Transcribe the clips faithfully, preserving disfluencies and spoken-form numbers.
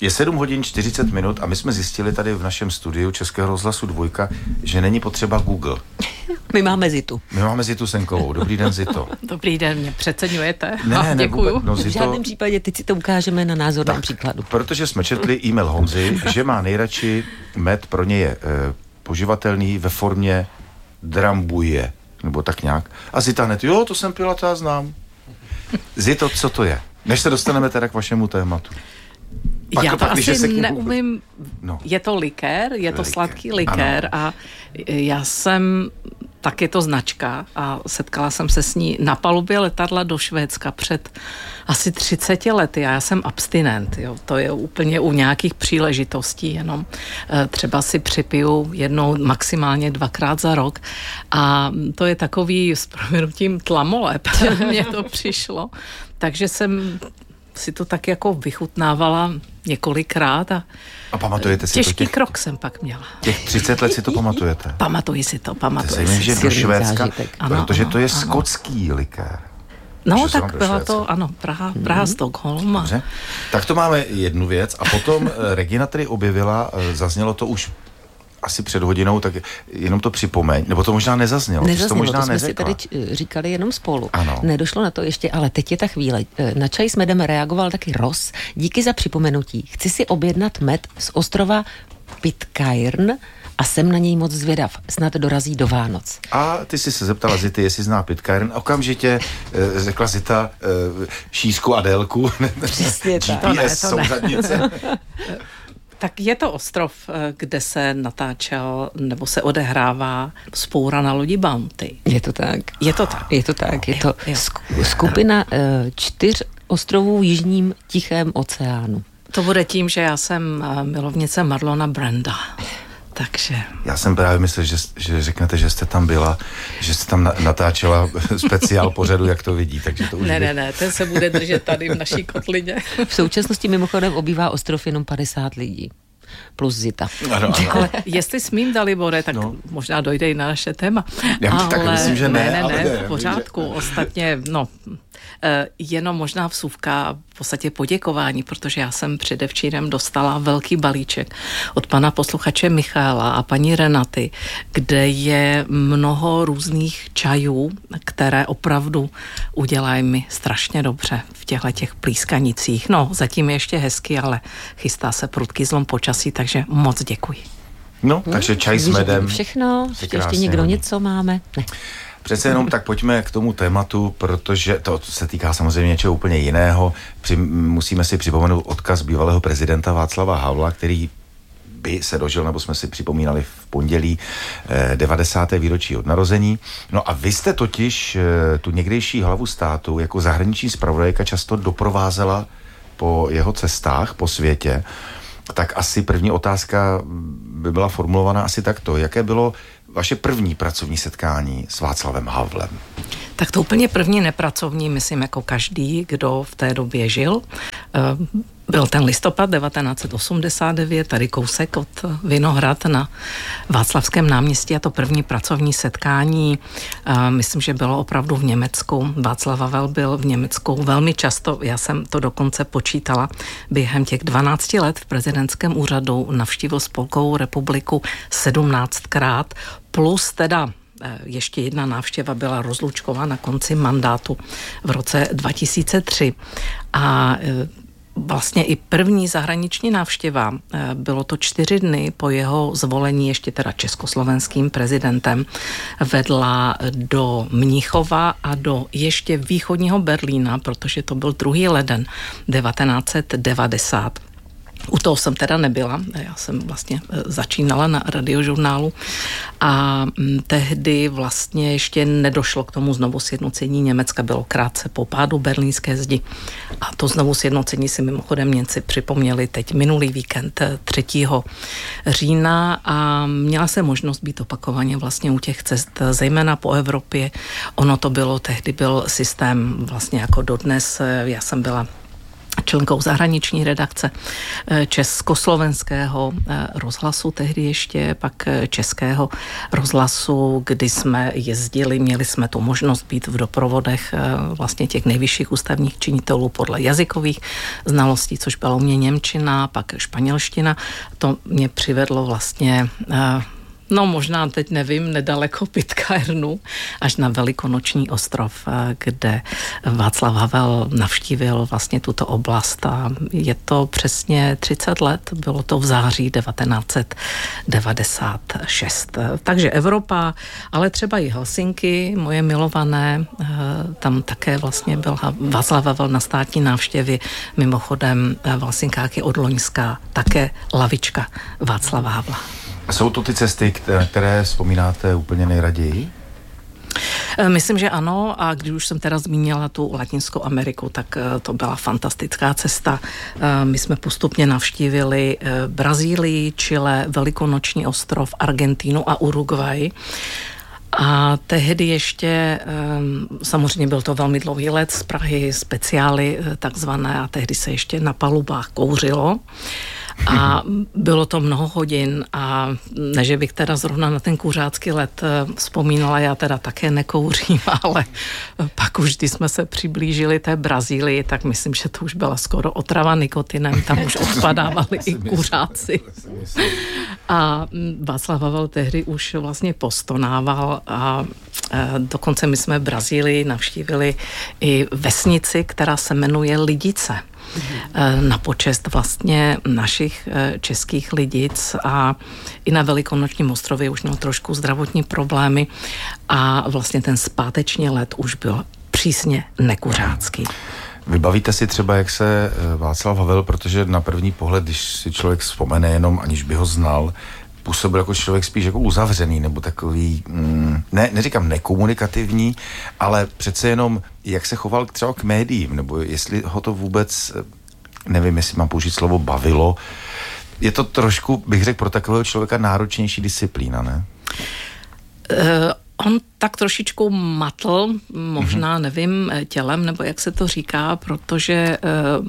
Je sedm hodin čtyřicet minut a my jsme zjistili tady v našem studiu Českého rozhlasu Dvojka, že není potřeba Google. My máme Zitu. My máme Zitu Senkovou. Dobrý den, Zito. Dobrý den, mě přeceňujete. Ne, ne, děkuju. No, Zito... V žádném případě, teď si to ukážeme na názorném tak, příkladu. Protože jsme četli e-mail Honzy, že má nejradši med, pro ně je e, poživatelný ve formě drambuje, nebo tak nějak. A Zita hned, jo, to jsem pila, to já znám. Zito, co to je? Než se dostaneme teda k vašemu tématu. Pak, já to pak, asi neumím, no. Je to likér, je to likér. sladký likér ano. A já jsem, tak je to značka a setkala jsem se s ní na palubě letadla do Švédska před asi třiceti lety a já jsem abstinent, jo. To je úplně u nějakých příležitostí, jenom třeba si připiju jednou, maximálně dvakrát za rok a to je takový s proměnutím tlamolep, mně to přišlo, takže jsem si to tak jako vychutnávala několikrát a, a pamatujete si těžký to těch, krok jsem pak měla. Těch třicet let si to pamatujete? Pamatuji si to, pamatuji to si. že do Švédska, ano, protože ano, to je ano. skotský likér. No, tak byla to, ano, Praha, Praha, hmm. Stockholm. Dobře. Tak to máme jednu věc a potom Regina tady objevila, zaznělo to už asi před hodinou, tak jenom to připomeň, nebo to možná nezaznělo. Nezaznělo, to, možná to jsme neřekla. si tady říkali jenom spolu. Ano. Nedošlo na to ještě, ale teď je ta chvíle. Na čaj s medem reagoval taky Ross. Díky za připomenutí. Chci si objednat med z ostrova Pitcairn a jsem na něj moc zvědav. Snad dorazí do Vánoc. A ty jsi se zeptala Zity, jestli zná Pitcairn. Okamžitě e, řekla Zita e, šířku a délku. Přesně tak. To ne, to souřadnice. Tak je to ostrov, kde se natáčel nebo se odehrává vzpoura na lodi Bounty. Je to tak. Je to tak. Je to tak. Je to jo, jo. skupina uh, čtyř ostrovů v jižním Tichém oceánu. To bude tím, že já jsem milovnice Marlona Branda. Takže... Já jsem právě myslel, že, že řeknete, že jste tam byla, že jste tam natáčela speciál pořadu, jak to vidí, takže to už... Ne, by... ne, ne, ten se bude držet tady v naší kotlině. V současnosti mimochodem obývá ostrov jenom padesát lidí. Plus Zita. Ano, ano. Ale jestli smím, Dalibore, tak no. možná dojde i na naše téma. Já ale tak myslím, že ne. Ne, ne, ale ne, ne, v pořádku. Že... Ostatně, no, eh, jenom možná vsuvka, v podstatě poděkování, protože já jsem předevčírem dostala velký balíček od pana posluchače Michaela a paní Renaty, kde je mnoho různých čajů, které opravdu udělají mi strašně dobře v těchto těch plískanicích. No, zatím je ještě hezky, ale chystá se prudký zlom počasí, takže moc děkuji. No, takže čaj s medem. Všechno, ještě někdo hodí. Něco máme? Ne. Přece jenom tak pojďme k tomu tématu, protože to se týká samozřejmě něčeho úplně jiného. Při, musíme si připomenout odkaz bývalého prezidenta Václava Havla, který by se dožil, nebo jsme si připomínali v pondělí eh, devadesáté výročí od narození. No a vy jste totiž eh, tu někdejší hlavu státu jako zahraniční zpravodajka často doprovázela po jeho cestách po světě. Tak asi první otázka by byla formulovaná asi takto. Jaké bylo vaše první pracovní setkání s Václavem Havlem? Tak to úplně první nepracovní, myslím, jako každý, kdo v té době žil. Byl ten listopad devatenáct set osmdesát devět, tady kousek od Vinohrad na Václavském náměstí a to první pracovní setkání, myslím, že bylo opravdu v Německu. Václav Havel byl v Německu velmi často, já jsem to dokonce počítala, během těch dvanácti let v prezidentském úřadu navštívil Spolkovou republiku sedmnáctkrát, plus teda ještě jedna návštěva byla rozlučková na konci mandátu v roce dva tisíce tři a vlastně i první zahraniční návštěva, bylo to čtyři dny po jeho zvolení ještě teda československým prezidentem, vedla do Mnichova a do ještě východního Berlína, protože to byl druhý leden devatenáct set devadesát. U toho jsem teda nebyla, já jsem vlastně začínala na radiožurnálu a tehdy vlastně ještě nedošlo k tomu znovu sjednocení Německa, bylo krátce po pádu berlínské zdi a to znovu sjednocení si mimochodem Němci připomněli teď minulý víkend třetího října a měla se možnost být opakovaně vlastně u těch cest, zejména po Evropě. Ono to bylo, tehdy byl systém vlastně jako dodnes, já jsem byla členkou zahraniční redakce Československého rozhlasu, tehdy ještě pak Českého rozhlasu, kdy jsme jezdili, měli jsme tu možnost být v doprovodech vlastně těch nejvyšších ústavních činitelů podle jazykových znalostí, což byla u mě němčina, pak španělština. To mě přivedlo vlastně no možná teď nevím, nedaleko Pitcairnu, až na Velikonoční ostrov, kde Václav Havel navštívil vlastně tuto oblast a je to přesně třicet let, bylo to v září devatenáct set devadesát šest. Takže Evropa, ale třeba i Helsinky, moje milované, tam také vlastně byl Václav Havel na státní návštěvě, mimochodem v Helsinkách je od loňska také lavička Václava Havla. Jsou to ty cesty, které vzpomínáte úplně nejraději? Myslím, že ano, a když už jsem teda zmínila tu Latinskou Ameriku, tak to byla fantastická cesta. My jsme postupně navštívili Brazílii, Chile, Velikonoční ostrov, Argentínu a Uruguay. A tehdy ještě, samozřejmě byl to velmi dlouhý let z Prahy, speciály takzvané, a tehdy se ještě na palubách kouřilo. A bylo to mnoho hodin a ne, že bych teda zrovna na ten kuřácký let vzpomínala, já teda také nekouřím, ale pak už, když jsme se přiblížili té Brazílii, tak myslím, že to už byla skoro otrava nikotinem, tam už odpadávali i kuřáci. A Václav Havel tehdy už vlastně postonával a dokonce my jsme v Brazílii navštívili i vesnici, která se jmenuje Lidice. Na počest vlastně našich českých lidic a i na Velikonočním ostrově už měl trošku zdravotní problémy a vlastně ten zpáteční let už byl přísně nekuřácký. Vybavíte si třeba, jak se Václav Havel, protože na první pohled, když si člověk vzpomene jenom, aniž by ho znal, působil jako člověk spíš jako uzavřený, nebo takový, mm, ne, neříkám nekomunikativní, ale přece jenom, jak se choval třeba k médiím, nebo jestli ho to vůbec, nevím, jestli mám použít slovo bavilo. Je to trošku, bych řekl, pro takového člověka náročnější disciplína, ne? Uh... On tak trošičku matl, možná nevím, tělem, nebo jak se to říká, protože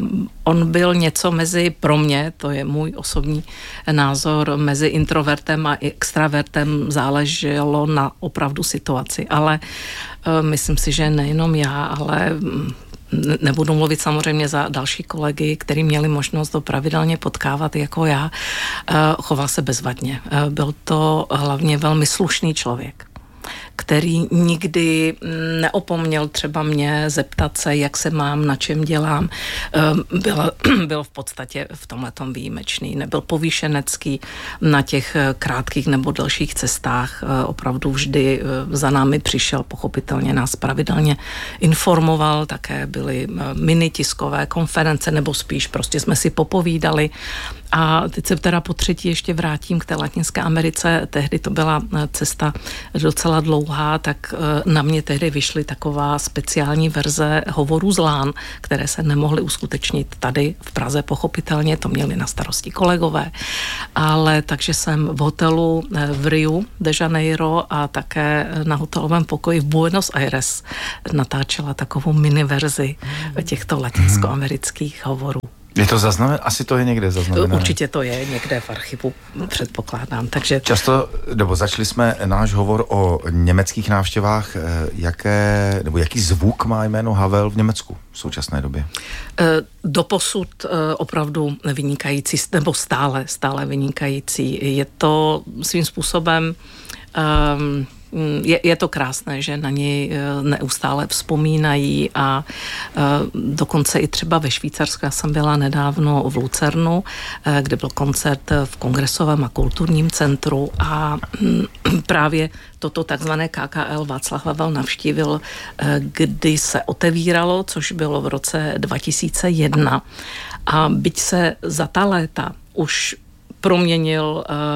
on byl něco mezi, pro mě, to je můj osobní názor, mezi introvertem a extravertem, záleželo na opravdu situaci, ale myslím si, že nejenom já, ale nebudu mluvit samozřejmě za další kolegy, kteří měli možnost to pravidelně potkávat jako já, choval se bezvadně. Byl to hlavně velmi slušný člověk, který nikdy neopomněl třeba mě zeptat se, jak se mám, na čem dělám. Byl, byl v podstatě v tomhletom výjimečný. Nebyl povýšenecký na těch krátkých nebo delších cestách. Opravdu vždy za námi přišel, pochopitelně nás pravidelně informoval. Také byly mini tiskové konference, nebo spíš prostě jsme si popovídali. A teď se teda po třetí ještě vrátím k té Latinské Americe. Tehdy to byla cesta docela dlouhá, tak na mě tehdy vyšly taková speciální verze hovorů z lán, které se nemohly uskutečnit tady v Praze, pochopitelně, to měli na starosti kolegové. Ale takže jsem v hotelu v Riu de Janeiro a také na hotelovém pokoji v Buenos Aires natáčela takovou mini verzi těchto latinskoamerických hovorů. Je to zaznamené? Asi to je někde zaznamené. Určitě to je někde v archivu, předpokládám. Takže... Často, nebo začali jsme náš hovor o německých návštěvách. Jaké, nebo jaký zvuk má jméno Havel v Německu v současné době? Doposud opravdu vynikající, nebo stále, stále vynikající. Je to svým způsobem... Um, Je, je to krásné, že na něj neustále vzpomínají a dokonce i třeba ve Švýcarsku. Já jsem byla nedávno v Lucernu, kde byl koncert v Kongresovém a kulturním centru a právě toto takzvané K K L Václav Havel navštívil, kdy se otevíralo, což bylo v roce dva tisíce jedna. A byť se za ta léta už proměnil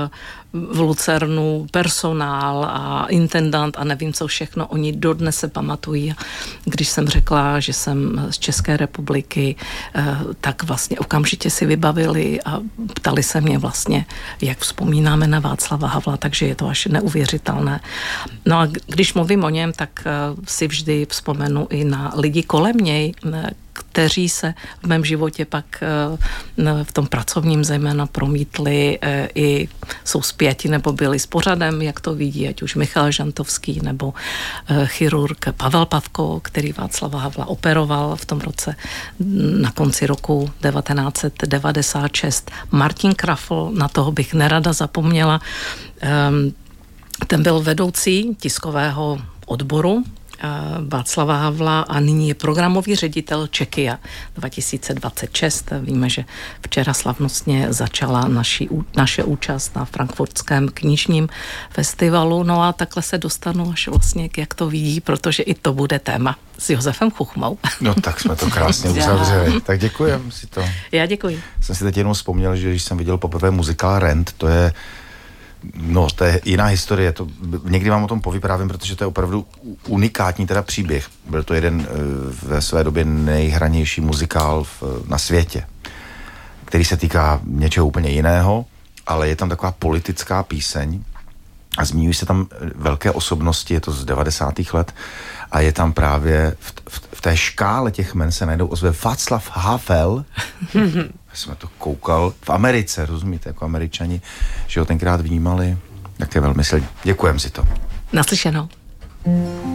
v Lucernu personál a intendant a nevím co všechno, oni dodnes se pamatují. Když jsem řekla, že jsem z České republiky, tak vlastně okamžitě si vybavili a ptali se mě vlastně, jak vzpomínáme na Václava Havla, takže je to až neuvěřitelné. No a když mluvím o něm, tak si vždy vzpomenu i na lidi kolem něj, kteří se v mém životě pak v tom pracovním zejména promítli i jsou zpěti nebo byli s pořadem, jak to vidí, ať už Michal Žantovský nebo chirurg Pavel Pavko, který Václava Havla operoval v tom roce na konci roku devatenáct set devadesát šest. Martin Krafl, na toho bych nerada zapomněla, ten byl vedoucí tiskového odboru Václava Havla a nyní je programový ředitel Czechia dva tisíce dvacet šest. Víme, že včera slavnostně začala naši, naše účast na frankfurtském knižním festivalu. No a takhle se dostanu až vlastně, jak to vidí, protože i to bude téma s Josefem Chuchmou. No tak jsme to krásně uzavřeli. Tak děkujem si to. Já děkuji. Jsem si teď jenom vzpomněl, že když jsem viděl poprvé muzikál Rent, to je No, to je jiná historie, to někdy vám o tom povyprávím, protože to je opravdu unikátní teda příběh. Byl to jeden ve své době nejhranější muzikál v, na světě, který se týká něčeho úplně jiného, ale je tam taková politická píseň a zmiňují se tam velké osobnosti, je to z devadesátých let a je tam právě v, v, v té škále těch jmen se najdou ozve Václav Havel. Jsme to koukal v Americe, rozumíte, jako Američani, že ho tenkrát vnímali, tak je velmi silný. Děkujem si to. Naslyšenou.